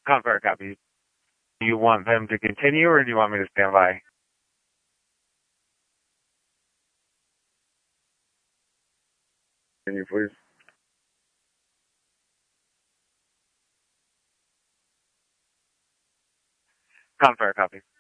Confirm copy. Do you want them to continue or do you want me to stand by? Can you please? Confirm copy.